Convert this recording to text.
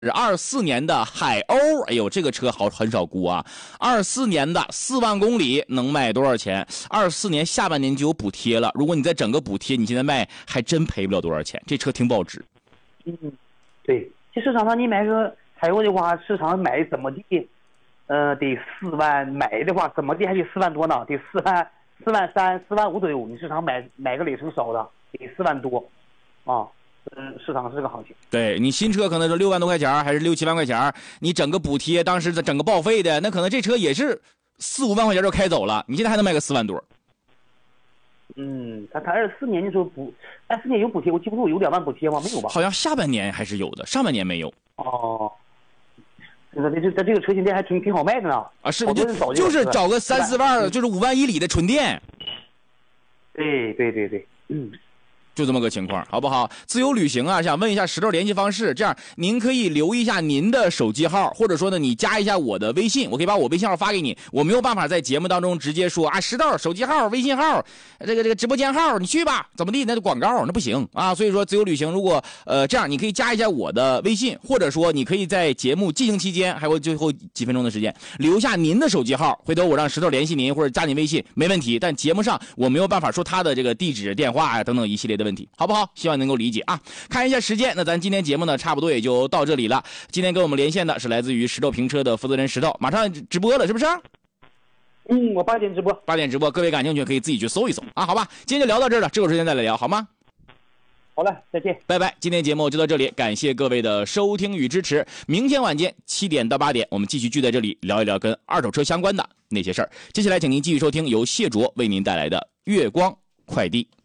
24年的海鸥，哎呦，这个车很少估啊。24年的4万公里能卖多少钱？24年下半年就有补贴了，如果你在整个补贴，你现在卖还真赔不了多少钱，这车挺保值。 对，其实市场上你买个海鸥的话，市场买怎么地，得4万，买的话怎么地还得4万多呢，得4万3、4万5左右。你市场买个里程少的，得4万多，啊。市场是这个行情。 对，你新车可能是6万多块钱还是6、7万块钱，你整个补贴当时整个报废的，那可能这车也是4、5万块钱就开走了，你现在还能卖个4万多。 他24年的时候24年有补贴，我记不住有2万补贴吗？没有吧？ 好像下半年还是有的，上半年没有。 哦，这个车现在还挺好卖的呢。 啊，是就是找个3、4万，就是5万以里的纯电。 对， 就这么个情况，好不好？自由旅行啊，想问一下石头联系方式，这样您可以留一下您的手机号，或者说呢，你加一下我的微信，我可以把我微信号发给你。我没有办法在节目当中直接说啊，石头手机号、微信号、这个直播间号，你去吧，怎么地？那就广告，那不行啊。所以说自由旅行，如果这样，你可以加一下我的微信，或者说你可以在节目进行期间，还有最后几分钟的时间，留下您的手机号，回头我让石头联系您或者加您微信，没问题。但节目上我没有办法说他的这个地址、电话啊等等一系列的问题，好不好？希望能够理解啊。看一下时间，那咱今天节目呢，差不多也就到这里了。今天跟我们连线的是来自于石头评车的负责人石头，马上直播了，是不是？ 我8点直播 ，8点直播，各位感兴趣可以自己去搜一搜啊，好吧？今天就聊到这儿了，之后时间再来聊，好吗？ 好了，再见， 拜拜。今天节目就到这里，感谢各位的收听与支持。明天晚间7点到8点，我们继续聚在这里聊一聊跟二手车相关的那些事儿。接下来，请您继续收听由谢卓为您带来的月光快递。